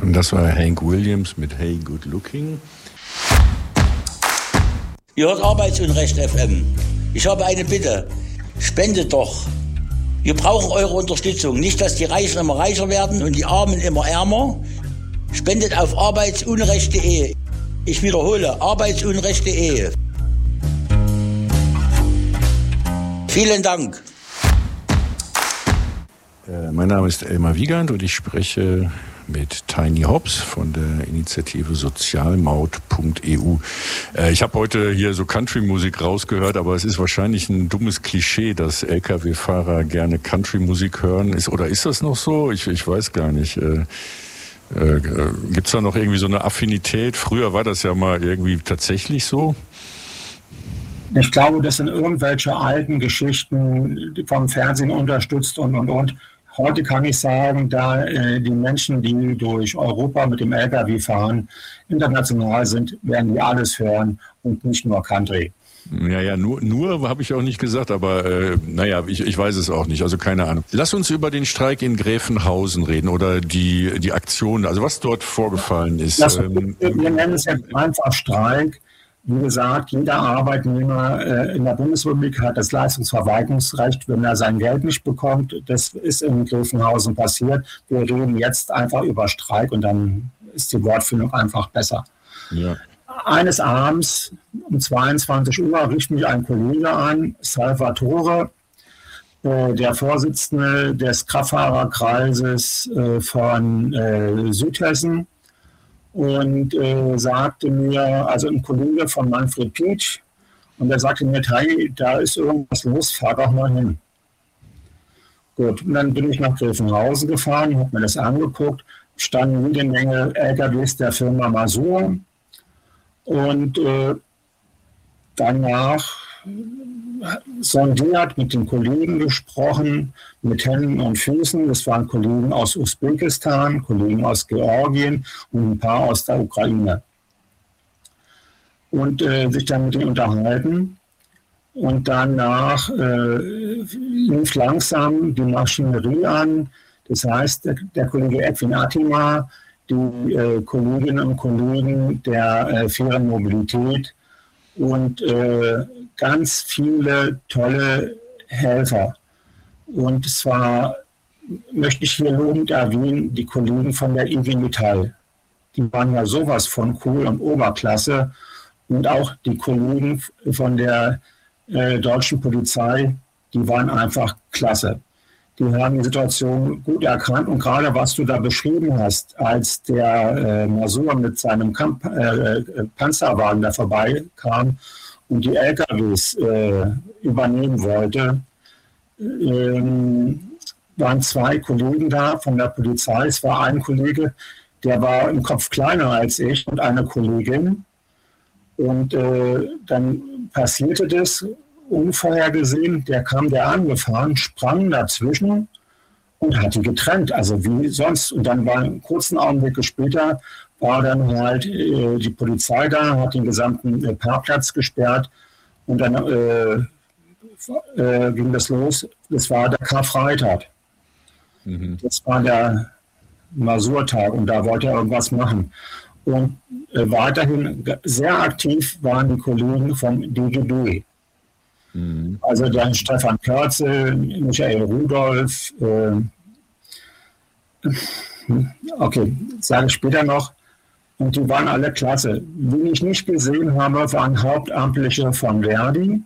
Und das war Hank Williams mit Hey Good Looking. Ihr hört Arbeitsunrecht FM. Ich habe eine Bitte. Spendet doch. Wir brauchen eure Unterstützung. Nicht, dass die Reichen immer reicher werden und die Armen immer ärmer. Spendet auf arbeitsunrecht.de. Ich wiederhole, arbeitsunrecht.de. Vielen Dank. Mein Name ist Elmar Wiegand und ich spreche mit Tiny Hobbs von der Initiative Sozialmaut.eu. Ich habe heute hier so Country-Musik rausgehört, aber es ist wahrscheinlich ein dummes Klischee, dass Lkw-Fahrer gerne Country-Musik hören. Oder ist das noch so? Ich weiß gar nicht. Gibt es da noch irgendwie so eine Affinität? Früher war das ja mal irgendwie tatsächlich so. Ich glaube, das sind irgendwelche alten Geschichten, die vom Fernsehen unterstützt und. Heute kann ich sagen, da die Menschen, die durch Europa mit dem LKW fahren, international sind, werden die alles hören und nicht nur Country. Ja, nur habe ich auch nicht gesagt, aber ich weiß es auch nicht, also keine Ahnung. Lass uns über den Streik in Gräfenhausen reden oder die Aktion, also was dort vorgefallen ist. Wir nennen es jetzt einfach Streik. Wie gesagt, jeder Arbeitnehmer in der Bundesrepublik hat das Leistungsverweigerungsrecht, wenn er sein Geld nicht bekommt. Das ist in Gräfenhausen passiert. Wir reden jetzt einfach über Streik und dann ist die Wortfindung einfach besser. Ja. Eines Abends um 22 Uhr rief mich ein Kollege an, Salvatore, der Vorsitzende des Kraftfahrerkreises von Südhessen. Und sagte mir, also ein Kollege von Manfred Pietsch, und er sagte mir, hey, da ist irgendwas los, fahr doch mal hin. Gut, und dann bin ich nach Gräfenhausen gefahren, habe mir das angeguckt, standen jede Menge LKWs der Firma Masur und danach sondiert, mit den Kollegen gesprochen, mit Händen und Füßen. Das waren Kollegen aus Usbekistan, Kollegen aus Georgien und ein paar aus der Ukraine. Und sich dann mit denen unterhalten. Und danach lief langsam die Maschinerie an. Das heißt, der Kollege Edwin Attima, die Kolleginnen und Kollegen der fairen Mobilität und ganz viele tolle Helfer. Und zwar möchte ich hier lobend erwähnen, die Kollegen von der IG Metall. Die waren ja sowas von cool und Oberklasse. Und auch die Kollegen von der deutschen Polizei, die waren einfach klasse. Die haben die Situation gut erkannt. Und gerade was du da beschrieben hast, als der Masur mit seinem Panzerwagen da vorbeikam und die LKWs übernehmen wollte, waren zwei Kollegen da von der Polizei. Es war ein Kollege, der war im Kopf kleiner als ich und eine Kollegin. Und dann passierte das unvorhergesehen. Der angefahren, sprang dazwischen und hat die getrennt. Also wie sonst. Und dann war einen kurzen Augenblick später, war dann halt die Polizei da, hat den gesamten Parkplatz gesperrt und dann ging das los. Das war der Karfreitag. Mhm. Das war der Masurtag und da wollte er irgendwas machen. Und weiterhin sehr aktiv waren die Kollegen vom DGB. Mhm. Also der Stefan Körze, Michael Rudolph, okay, sage ich später noch. Und die waren alle klasse. Wen ich nicht gesehen habe, waren Hauptamtliche von Verdi.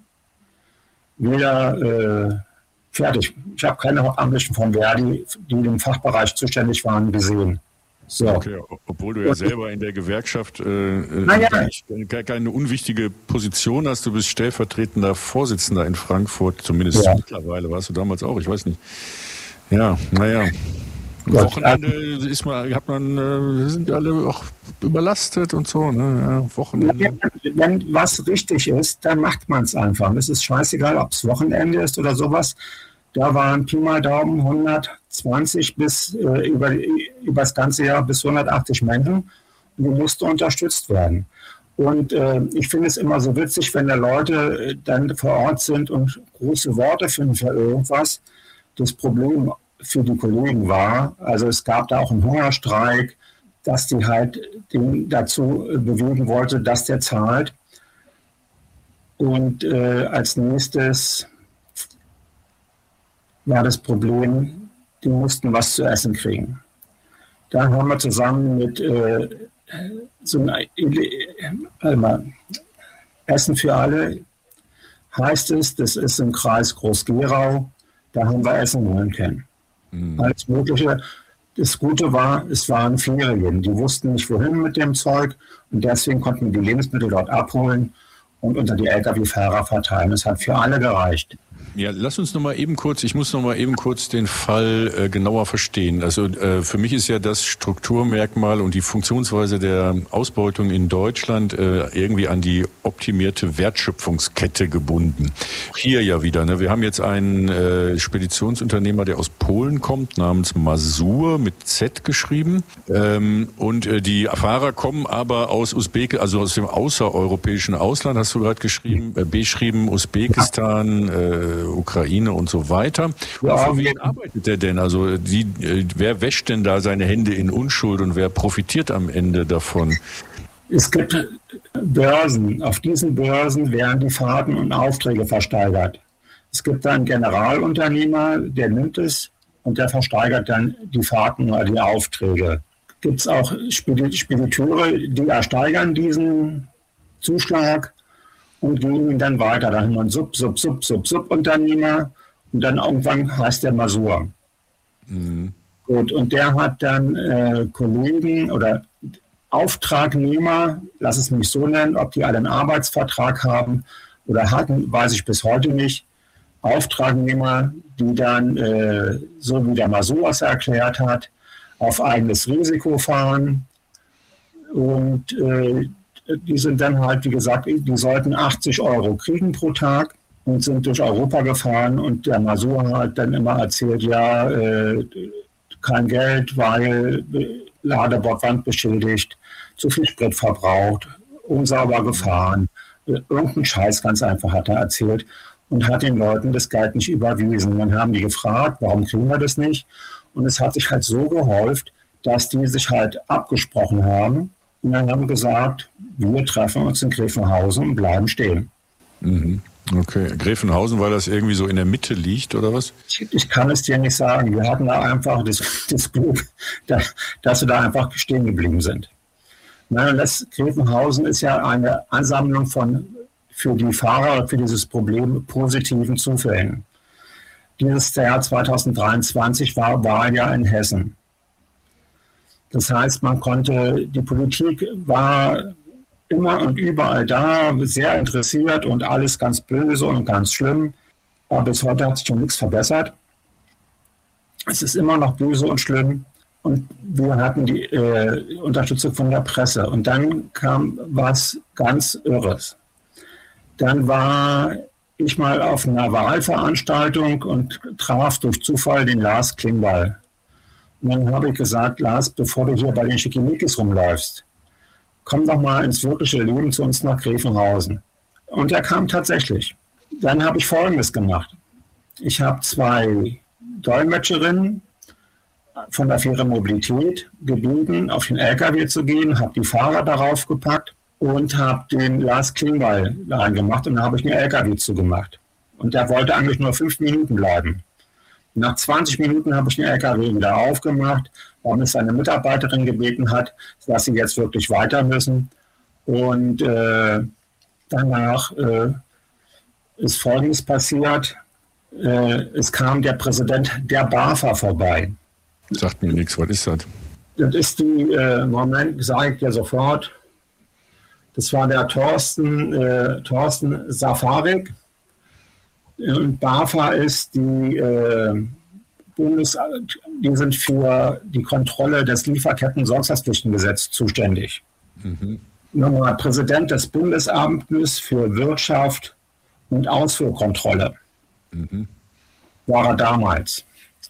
Weder fertig. Ich habe keine Hauptamtlichen von Verdi, die im Fachbereich zuständig waren, gesehen. So. Okay, obwohl du ja selber in der Gewerkschaft keine unwichtige Position hast. Du bist stellvertretender Vorsitzender in Frankfurt, zumindest mittlerweile. Warst du damals auch? Ich weiß nicht. Ja, naja. Am Wochenende sind alle auch überlastet und so. Ne? Ja, Wochenende. Wenn was richtig ist, dann macht man es einfach. Es ist scheißegal, ob es Wochenende ist oder sowas. Da waren Pi mal Daumen 120 bis über das ganze Jahr bis 180 Menschen und die musste unterstützt werden. Und ich finde es immer so witzig, wenn da Leute dann vor Ort sind und große Worte finden für irgendwas. Das Problem für die Kollegen war, also es gab da auch einen Hungerstreik, dass die halt den dazu bewegen wollte, dass der zahlt. Und als nächstes war das Problem, die mussten was zu essen kriegen. Da haben wir zusammen mit so einem Essen für alle, heißt es, das ist im Kreis Groß-Gerau, da haben wir Essen holen können. Alles Mögliche. Das Gute war, es waren Ferien. Die wussten nicht, wohin mit dem Zeug und deswegen konnten wir die Lebensmittel dort abholen und unter die Lkw-Fahrer verteilen. Das hat für alle gereicht. Ja, lass uns noch mal eben kurz, ich muss noch mal eben kurz den Fall genauer verstehen. Also für mich ist ja das Strukturmerkmal und die Funktionsweise der Ausbeutung in Deutschland irgendwie an die optimierte Wertschöpfungskette gebunden. Hier ja wieder, ne? Wir haben jetzt einen Speditionsunternehmer, der aus Polen kommt, namens Mazur mit Z geschrieben. Und die Fahrer kommen aber aus also aus dem außereuropäischen Ausland, hast du gerade beschrieben, Usbekistan, Ukraine und so weiter. Ja, für wen arbeitet der denn? Also wer wäscht denn da seine Hände in Unschuld und wer profitiert am Ende davon? Es gibt Börsen. Auf diesen Börsen werden die Fahrten und Aufträge versteigert. Es gibt einen Generalunternehmer, der nimmt es und der versteigert dann die Fahrten oder die Aufträge. Gibt es auch Spediteure, die ersteigern diesen Zuschlag und gehen ihn dann weiter. Da haben wir einen Sub-Unternehmer und dann irgendwann heißt der Mazur. Gut, und der hat dann Kollegen oder Auftragnehmer, lass es mich so nennen, ob die alle einen Arbeitsvertrag haben oder hatten, weiß ich bis heute nicht. Auftragnehmer, die dann, so wie der Mazur es erklärt hat, auf eigenes Risiko fahren und die sind dann halt, wie gesagt, die sollten 80 € kriegen pro Tag und sind durch Europa gefahren und der Mazur hat dann immer erzählt, ja, kein Geld, weil Ladebordwand beschädigt, zu viel Sprit verbraucht, unsauber gefahren, irgendeinen Scheiß ganz einfach hat er erzählt und hat den Leuten das Geld nicht überwiesen. Dann haben die gefragt, warum kriegen wir das nicht? Und es hat sich halt so gehäuft, dass die sich halt abgesprochen haben. Und dann haben wir gesagt, wir treffen uns in Gräfenhausen und bleiben stehen. Okay, Gräfenhausen, weil das irgendwie so in der Mitte liegt, oder was? Ich kann es dir nicht sagen. Wir hatten da einfach das Glück, dass wir da einfach stehen geblieben sind. Gräfenhausen ist ja eine Ansammlung für die Fahrer, für dieses Problem positiven Zufällen. Dieses Jahr 2023 war Wahl ja in Hessen. Das heißt, die Politik war immer und überall da, sehr interessiert und alles ganz böse und ganz schlimm. Aber bis heute hat sich schon nichts verbessert. Es ist immer noch böse und schlimm. Und wir hatten die Unterstützung von der Presse. Und dann kam was ganz Irres. Dann war ich mal auf einer Wahlveranstaltung und traf durch Zufall den Lars Klingbeil. Und dann habe ich gesagt, Lars, bevor du hier bei den Schickimickis rumläufst, komm doch mal ins wirkliche Leben zu uns nach Gräfenhausen. Und er kam tatsächlich. Dann habe ich Folgendes gemacht. Ich habe 2 Dolmetscherinnen von der Fähre Mobilität gebeten, auf den LKW zu gehen, habe die Fahrer darauf gepackt und habe den Lars Klingbeil reingemacht und dann habe ich den LKW zugemacht. Und der wollte eigentlich nur 5 Minuten bleiben. Nach 20 Minuten habe ich den LKW wieder aufgemacht, weil mich seine Mitarbeiterin gebeten hat, dass sie jetzt wirklich weiter müssen. Und danach ist Folgendes passiert. Es kam der Präsident der BAFA vorbei. Sagt mir nichts, was ist das? Das ist Moment, sage ich dir sofort, das war der Thorsten Safarik. Und BAFA ist die sind für die Kontrolle des Lieferketten-Sorgfaltspflichtengesetzes zuständig. Nochmal Präsident des Bundesamtes für Wirtschaft und Ausfuhrkontrolle. War er damals.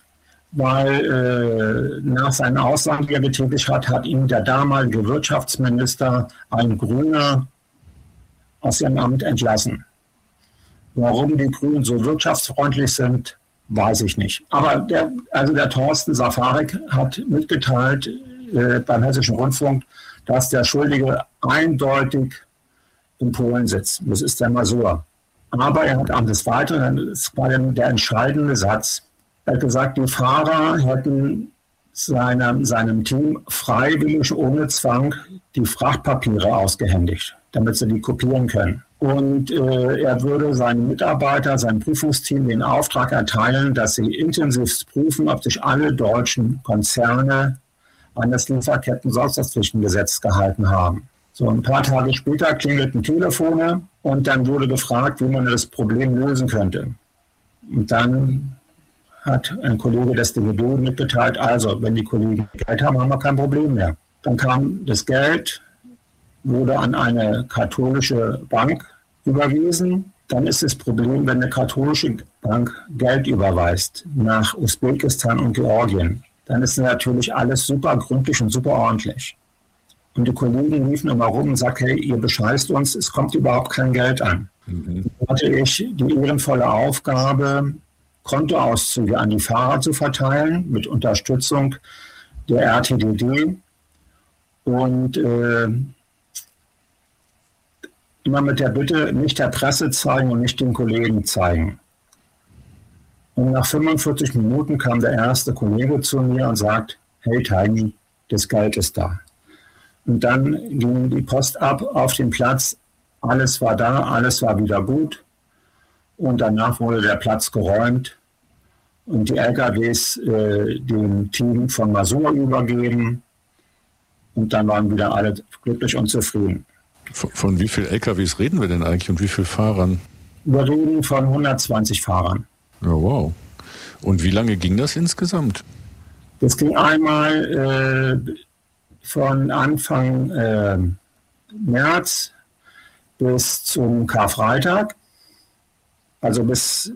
Weil nach seiner Aussage, die er getätigt hat ihn der damalige Wirtschaftsminister, ein Grüner, aus seinem Amt entlassen. Warum die Grünen so wirtschaftsfreundlich sind, weiß ich nicht. Aber der Thorsten Safarik hat mitgeteilt, beim Hessischen Rundfunk, dass der Schuldige eindeutig in Polen sitzt. Das ist der Masur. Aber er hat des Weiteren, das war dann der entscheidende Satz, er hat gesagt, die Fahrer hätten seinem Team freiwillig ohne Zwang die Frachtpapiere ausgehändigt, damit sie die kopieren können. Und er würde seinen Mitarbeitern, seinem Prüfungsteam den Auftrag erteilen, dass sie intensiv prüfen, ob sich alle deutschen Konzerne an das Lieferketten-Sorgfaltspflichtengesetz gehalten haben. So ein paar Tage später klingelten Telefone und dann wurde gefragt, wie man das Problem lösen könnte. Und dann hat ein Kollege des DGB mitgeteilt, also wenn die Kollegen Geld haben, haben wir kein Problem mehr. Dann kam das Geld, wurde an eine katholische Bank überwiesen. Dann ist das Problem, wenn eine katholische Bank Geld überweist nach Usbekistan und Georgien, dann ist natürlich alles super gründlich und super ordentlich. Und die Kollegen liefen immer rum und sagten, hey, ihr bescheißt uns, es kommt überhaupt kein Geld an. Dann hatte ich die ehrenvolle Aufgabe, Kontoauszüge an die Fahrer zu verteilen, mit Unterstützung der RTDD und immer mit der Bitte, nicht der Presse zeigen und nicht den Kollegen zeigen. Und nach 45 Minuten kam der erste Kollege zu mir und sagt, hey Tiny, das Geld ist da. Und dann ging die Post ab auf den Platz, alles war da, alles war wieder gut. Und danach wurde der Platz geräumt und die LKWs dem Team von Masur übergeben. Und dann waren wieder alle glücklich und zufrieden. Von wie vielen LKWs reden wir denn eigentlich und wie vielen Fahrern? Wir reden von 120 Fahrern. Ja, wow. Und wie lange ging das insgesamt? Das ging einmal von Anfang März bis zum Karfreitag, also bis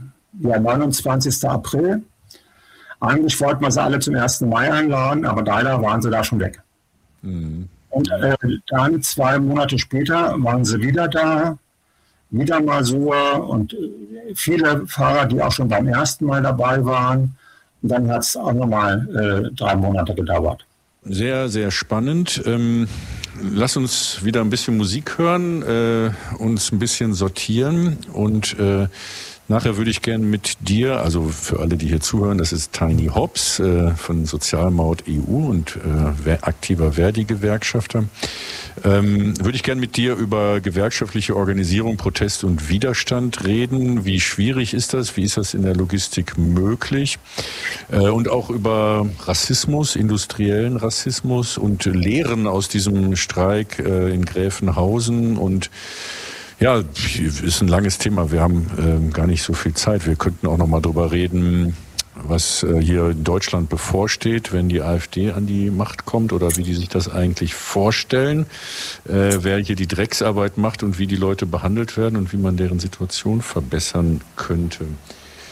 29. April. Eigentlich wollten wir sie alle zum 1. Mai einladen, aber leider waren sie da schon weg. Mhm. Und dann 2 Monate später waren sie wieder da, wieder Masur und viele Fahrer, die auch schon beim ersten Mal dabei waren. Und dann hat es auch nochmal 3 Monate gedauert. Sehr, sehr spannend. Lass uns wieder ein bisschen Musik hören, uns ein bisschen sortieren und nachher würde ich gerne mit dir, also für alle, die hier zuhören, das ist Tiny Hobbs von Sozialmaut EU und aktiver Verdi-Gewerkschafter, würde ich gerne mit dir über gewerkschaftliche Organisierung, Protest und Widerstand reden. Wie schwierig ist das? Wie ist das in der Logistik möglich? Und auch über Rassismus, industriellen Rassismus und Lehren aus diesem Streik in Gräfenhausen und ja, ist ein langes Thema. Wir haben gar nicht so viel Zeit. Wir könnten auch noch mal drüber reden, was hier in Deutschland bevorsteht, wenn die AfD an die Macht kommt oder wie die sich das eigentlich vorstellen, wer hier die Drecksarbeit macht und wie die Leute behandelt werden und wie man deren Situation verbessern könnte.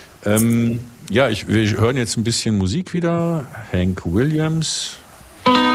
Wir hören jetzt ein bisschen Musik wieder. Hank Williams.